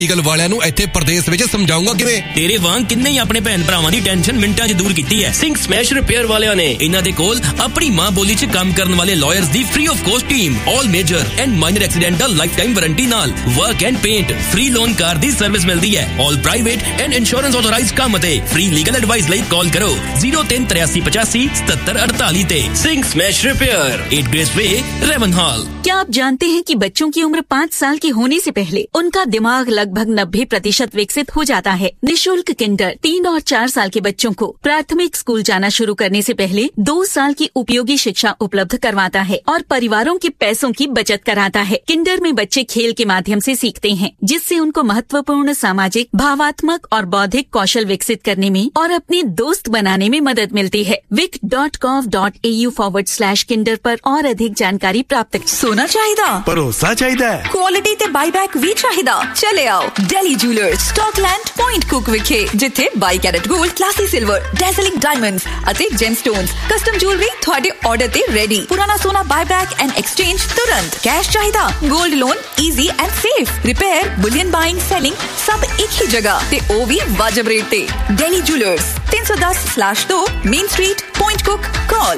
Eagle ਵਾਲਿਆਂ ਨੂੰ ਇੱਥੇ ਪ੍ਰਦੇਸ਼ ਵਿੱਚ ਸਮਝਾਉਂਗਾ ਕਿਵੇਂ? ਤੇਰੇ ਵਾਂਗ ਕਿੰਨੇ ਹੀ ਆਪਣੇ ਭੈਣ ਭਰਾਵਾਂ ਦੀ ਟੈਨਸ਼ਨ ਮਿੰਟਾਂ 'ਚ ਦੂਰ ਕੀਤੀ ਹੈ। ਸਿੰਘ ਸਮੈਸ਼ ਰਿਪੇਅਰ ਵਾਲਿਆਂ ਨੇ ਇਹਨਾਂ ਦੇ ਕੋਲ ਆਪਣੀ ਮਾਂ ਬੋਲੀ 'ਚ ਕੰਮ ਕਰਨ ਵਾਲੇ lawyers the free of cost team, all major and minor accidental life time warranty ਨਾਲ work and paint, free loan car the service ਮਿਲਦੀ ਹੈ। ਆਲ ਪ੍ਰਾਈਵੇਟ ਐਂਡ ਇੰਸ਼ੋਰੈਂਸ ਆਥੋਰਾਈਜ਼ਡ ਕੰਮ ਅਤੇ ਫ੍ਰੀ ਲੀਗਲ ਐਡਵਾਈਸ ਲਈ ਕਾਲ ਕਰੋ 0383857748 ਤੇ। ਸਿੰਘ ਸਮੈਸ਼ रिपेयर 8 ग्रेस वे Raven hall. क्या आप जानते हैं कि बच्चों की उम्र 5 साल की होने से पहले उनका दिमाग लगभग 90% विकसित हो जाता है। निशुल्क किंडर 3 और 4 साल के बच्चों को प्राथमिक स्कूल जाना शुरू करने से पहले 2 साल की उपयोगी शिक्षा उपलब्ध करवाता है और परिवारों के पैसों की बचत कराता है। किंडर में बच्चे खेल के माध्यम से सीखते हैं, जिससे उनको महत्वपूर्ण सामाजिक, भावात्मक और बौद्धिक कौशल विकसित करने में और अपने दोस्त बनाने में मदद मिलती है। vic.gov.au/kinder पर और अधिक जानकारी प्राप्त। सोना चाहिदा, भरोसा चाहिदा, क्वालिटी ते बाईबैक भी चाहिदा। चले आओ Delhi jewellers Scotland point cook विखे, जिथे 22 carat gold, classy silver, डेज़लिंग diamonds अते जेमस्टोन्स, कस्टम ज्वेलरी ਤੁਹਾਡੇ ਆਰਡਰ ਤੇ ਰੈਡੀ। ਪੁਰਾਣਾ ਸੋਨਾ ਬਾਈਬੈਕ ਐਂਡ ਐਕਸਚੇਂਜ ਤੁਰੰਤ। ਕੈਸ਼ ਚਾਹੀਦਾ, 골ਡ loan easy and safe. Repair, bullion buying, selling ਸਭ ਇੱਕ ਹੀ ਜਗ੍ਹਾ ਤੇ ਉਹ ਵੀ ਵਾਜਬ ਰੇਟ ਤੇ। ਦਿल्ली jewellers 310/2 main street, point cook. Call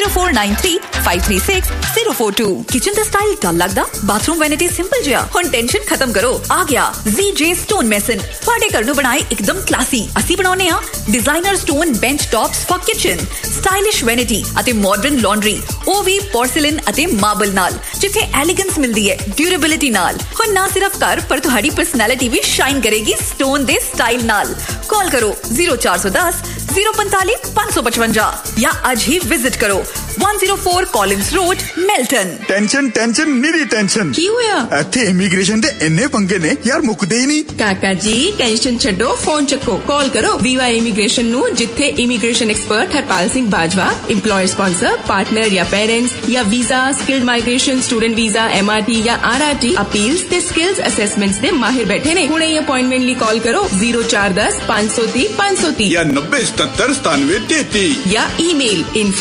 0493-536-042। Kitchen ਦਾ ਸਟਾਈਲ ਡਲ ਲੱਗਦਾ, ਬਾਥਰੂਮ ਵੈਨਿਟੀ ਸਿੰਪਲ ਜਿਹਾ, ਹੁਣ ਟੈਨਸ਼ਨ ਖਤਮ ਕਰੋ। ਆ ਗਿਆ ZJ ਸਟੋਨ ਮੈਸਨ, ਤੁਹਾਡੇ ਘਰ ਨੂੰ ਬਣਾਏ ਇੱਕਦਮ ਕਲਾਸੀ। ਅਸੀਂ ਬਣਾਉਨੇ ਆ designer stone bench tops for kitchen, stylish vanity ਅਤੇ ਮਾਡਰਨ ਲਾਂਡਰੀ, ਉਹ ਵੀ ਪੋਰਸਿਲਨ ਅਤੇ ਮਾਰਬਲ ਨਾਲ, ਜਿੱਥੇ ਐਲੀਗੈਂਸ ਮਿਲਦੀ ਹੈ ਡਿਊਰੇਬਿਲਿਟੀ ਨਾਲ। ਹੁਣ ਨਾ ਸਿਰਫ ਘਰ ਪਰ ਤੁਹਾਡੀ ਪਰਸਨੈਲਿਟੀ ਵੀ ਸ਼ਾਈਨ ਕਰੇਗੀ ਸਟੋਨ ਦੇ ਸਟਾਈਲ ਨਾਲ। कॉल करो 0410-045-555 या आज ही विजिट करो 104 कॉलिंस रोड, मिल्टन। टेंशन निरी टेंशन की होया? ਇੱਥੇ ਇਮੀਗ੍ਰੇਸ਼ਨ ਦੇ ਇੰਨੇ ਪੰਗੇ ਨੇ ਯਾਰ, ਮੁੱਕਦੇ ਹੀ ਨਹੀਂ। ਕਾਕਾ ਜੀ ਟੈਨਸ਼ਨ ਛੱਡੋ, ਫੋਨ ਚੱਕੋ, ਕਾਲ ਕਰੋ ਵੀਵਾ ਇਮੀਗ੍ਰੇਸ਼ਨ ਨੂੰ, ਜਿੱਥੇ immigration expert Harpal Singh Bajwa, employer sponsor, partner ਜਾਂ ਪੇਰੈਂਟਸ ਜਾਂ visa, skilled migration, student visa, MRT ਜਾਂ RRT, ਅਪੀਲਸ ਤੇ ਸਕਿਲਸ ਅਸੈਸਮੈਂਟਸ ਦੇ ਮਾਹਿਰ ਬੈਠੇ ਨੇ। ਹੁਣੇ ਹੀ ਅਪਾਇੰਟਮੈਂਟ ਲਈ ਕਾਲ ਕਰੋ 0410-530-530 ਜਾਂ 9077-9733 ਜਾਂ ਈਮੇਲ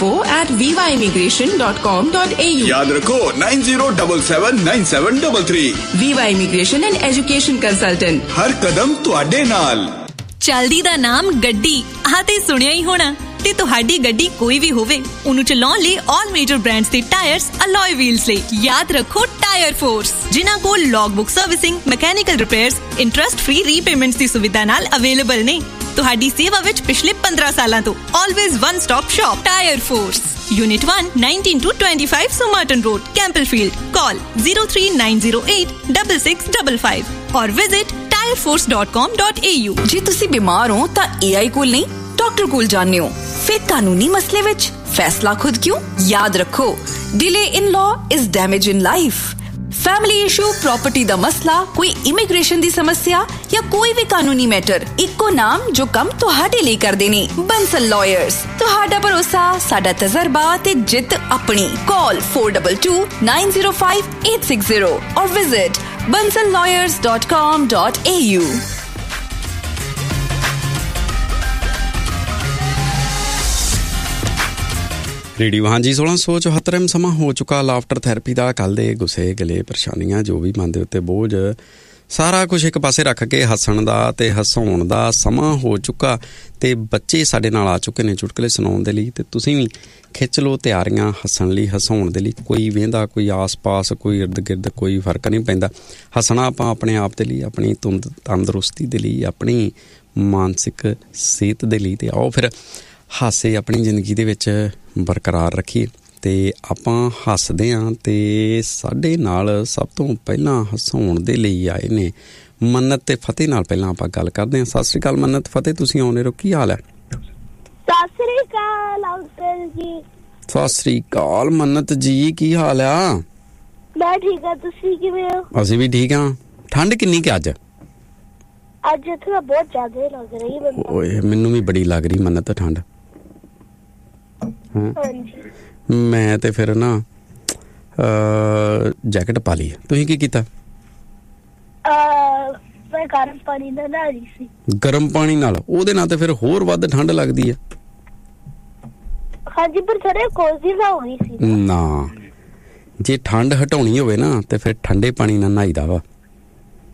info@vivaimmigration.com.au। याद रखो 90779733। Viva immigration and education consultant, हर कदम ਤੁਹਾਡੇ ਨਾਲ। ਚਲਦੀ ਦਾ ਨਾਮ ਗੱਡੀ, ਆਹ ਤੇ ਸੁਣਿਆ ਹੀ ਹੋਣਾ। ਤੇ ਤੁਹਾਡੀ ਗੱਡੀ ਕੋਈ ਵੀ ਹੋਵੇ, ਉਹਨੂੰ ਚਲਾਉਣ ਲਈ ਆਲ ਮੇਜਰ ਬ੍ਰਾਂਡਸ ਦੇ ਟਾਇਰਸ, ਅਲੋਏ ਵੀਲਸ ਲਈ ਯਾਦ ਰੱਖੋ ਟਾਇਰ ਫੋਰਸ, ਜਿਨ੍ਹਾਂ ਕੋਲ ਲੌਗਬੁੱਕ servicing, mechanical repairs, interest free repayments ਦੀ ਸੁਵਿਧਾ ਨਾਲ ਅਵੇਲੇਬਲ ਨੇ। ਤੁਹਾਡੀ ਸੇਵਾ ਵਿੱਚ ਪਿਛਲੇ 15 ਸਾਲਾਂ ਤੋਂ always one stop shop tyre force, Unit 1, 19-25 Somerton Road, Campbellfield. Call 03-908-6655 or visit tireforce.com.au। ਜੇ ਤੁਸੀਂ ਬਿਮਾਰ ਹੋ ਤਾਂ AI ਕੋਲ ਨਹੀਂ, ਡਾਕਟਰ ਕੋਲ ਜਾਣੇ ਹੋ। ਫਿਰ ਕਾਨੂੰਨੀ ਮਸਲੇ ਵਿੱਚ ਫੈਸਲਾ ਖੁਦ ਕਿਉਂ? ਯਾਦ ਰੱਖੋ, delay in law is damage in life। Family issue, property दा मसला, कोई इमिग्रेशन दी समस्या या कोई भी कानूनी मैटर, इक्को नाम जो कम तुहाडे लिए कर देने, बंसल लॉयर्स। तुहाडा भरोसा, साडा तजर्बा ते जित अपनी। कॉल 422905-860 और विजिट bansallawyers.com.au। ਰੇਡੀਓ ਹਾਂਜੀ 1674 ਸਮਾਂ ਹੋ ਚੁੱਕਾ ਲਾਫਟਰ ਥੈਰੇਪੀ ਦਾ। ਕੱਲ ਦੇ ਗੁੱਸੇ ਗਿਲੇ ਪਰੇਸ਼ਾਨੀਆਂ ਜੋ ਵੀ ਮਨ ਦੇ ਉੱਤੇ ਬੋਝ, ਸਾਰਾ ਕੁਝ ਇੱਕ ਪਾਸੇ ਰੱਖ ਕੇ ਹੱਸਣ ਦਾ ਤੇ ਹਸਾਉਣ ਦਾ ਸਮਾਂ ਹੋ ਚੁੱਕਾ। ਤੇ ਬੱਚੇ ਸਾਡੇ ਨਾਲ ਆ ਚੁੱਕੇ ਨੇ ਚੁਟਕਲੇ ਸੁਣਾਉਣ ਦੇ ਲਈ, ਤੇ ਤੁਸੀਂ ਵੀ ਖਿੱਚ ਲਓ ਤਿਆਰੀਆਂ ਹੱਸਣ ਲਈ, ਹਸਾਉਣ ਦੇ ਲਈ। ਕੋਈ ਵੇਂਦਾ, ਕੋਈ ਆਸ-ਪਾਸ, ਕੋਈ ਇਰਦ ਗਿਰਦ, ਕੋਈ ਫਰਕ ਨਹੀਂ ਪੈਂਦਾ। ਹੱਸਣਾ ਆਪਾਂ ਆਪਣੇ ਆਪ ਦੇ ਲਈ, ਆਪਣੀ ਤੰਦਰੁਸਤੀ ਦੇ ਲਈ, ਆਪਣੀ ਮਾਨਸਿਕ ਸਿਹਤ ਦੇ ਲਈ। ਤੇ ਆਓ ਫਿਰ ਹਾਸੇ ਆਪਣੀ ਜ਼ਿੰਦਗੀ ਦੇ ਵਿੱਚ ਬਰਕਰਾਰ ਰੱਖੀਏ। ਤੇ ਆਪਾਂ ਹੱਸਦੇ ਹਾਂ ਤੇ ਸਾਡੇ ਨਾਲ ਸਭ ਤੋਂ ਪਹਿਲਾਂ ਹਸਾਉਣ ਦੇ ਲਈ ਆਏ ਨੇ ਮੰਨਤ ਤੇ ਫਤਿਹ। ਨਾਲ ਪਹਿਲਾਂ ਆਪਾਂ ਗੱਲ ਕਰਦੇ ਹਾਂ। ਸਤਿ ਸ਼੍ਰੀ ਅਕਾਲ ਮੰਨਤ, ਫਤਿਹ, ਤੁਸੀਂ ਆਉਣੇ ਰੋ, ਕੀ ਹਾਲ ਹੈ? ਸਤਿ ਸ਼੍ਰੀ ਅਕਾਲ ਅੰਕਲ ਜੀ। ਸਤਿ ਸ਼੍ਰੀ ਅਕਾਲ ਮੰਨਤ ਜੀ, ਕੀ ਹਾਲ ਆ? ਮੈਂ ਠੀਕ ਆ, ਤੁਸੀਂ ਕਿਵੇਂ ਹੋ? ਅਸੀਂ ਵੀ ਠੀਕ ਹਾਂ। ਠੰਡ ਕਿੰਨੀ ਕਿ ਅੱਜ? ਅੱਜ ਇੱਥੇ ਬਹੁਤ ਜ਼ਿਆਦਾ ਲੱਗ ਰਹੀ ਮੈਨੂੰ। ਓਏ ਮੈਨੂੰ ਵੀ ਬੜੀ ਲੱਗ ਰਹੀ ਮੰਨਤ ਠੰਡ। ਹਾਂਜੀ। ਮੈਂ ਤੇ ਫਿਰ ਨਾ ਜੈਕਟ ਪਾ ਲਈ। ਤੁਸੀਂ ਕੀ ਕੀਤਾ? ਮੈਂ ਗਰਮ ਪਾਣੀ ਨਾਲ ਨਹਾ ਰਹੀ ਸੀ। ਗਰਮ ਪਾਣੀ ਨਾਲ? ਉਹਦੇ ਨਾਲ ਤੇ ਫਿਰ ਹੋਰ ਵੱਧ ਠੰਡ ਲੱਗਦੀ ਹੈ। ਹਾਂਜੀ, ਪਰ ਥੋੜੇ ਕੋਜ਼ੀ ਹੋ ਗਈ ਸੀ ਨਾ। ਜੇ ਠੰਡ ਹਟਾਉਣੀ ਹੋਵੇ ਨਾ ਤੇ ਫਿਰ ਠੰਡੇ ਪਾਣੀ ਨਾਲ ਨਹਾਈਦਾ ਵਾ।